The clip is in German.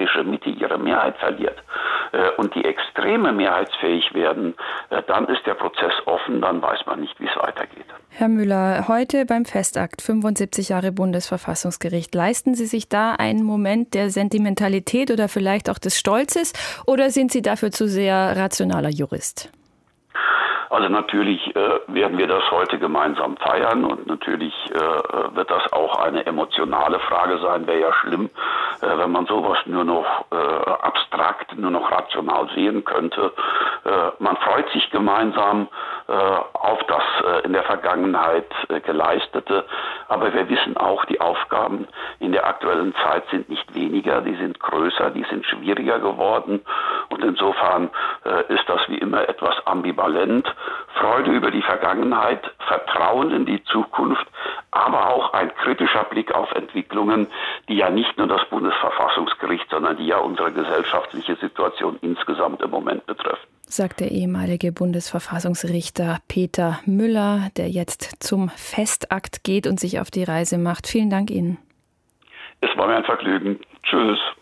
demokratische Mitte ihre Mehrheit verliert und die Extreme mehrheitsfähig werden, dann ist der Prozess offen, dann weiß man nicht, wie es weitergeht. Herr Müller, heute beim Festakt 75 Jahre Bundesverfassungsgericht, leisten Sie sich da einen Moment der Sentimentalität oder vielleicht auch des Stolzes oder sind Sie dafür zu sehr rationaler Jurist? Also natürlich werden wir das heute gemeinsam feiern und natürlich wird das auch eine emotionale Frage sein. Wäre ja schlimm, wenn man sowas nur noch abstrakt, nur noch rational sehen könnte. Man freut sich gemeinsam auf das in der Vergangenheit Geleistete, aber wir wissen auch, die Aufgaben in der aktuellen Zeit sind nicht weniger, die sind größer, die sind schwieriger geworden und insofern ist das wie immer etwas ambivalent. Freude über die Vergangenheit, Vertrauen in die Zukunft, aber auch ein kritischer Blick auf Entwicklungen, die ja nicht nur das Bundesverfassungsgericht, sondern die ja unsere gesellschaftliche Situation insgesamt im Moment betreffen. Sagt der ehemalige Bundesverfassungsrichter Peter Müller, der jetzt zum Festakt geht und sich auf die Reise macht. Vielen Dank Ihnen. Es war mir ein Vergnügen. Tschüss.